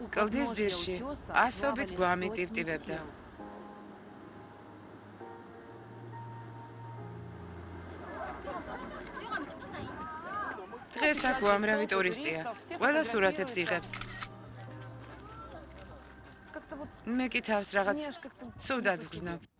კლდის ძირში ასობით გვამი ტივტივებდა. დღეს აქ უამრავი ტურისტია. ყველა სურათებს იღებს. მე კი თავს რაღაც ცუდად ვგრძნობ.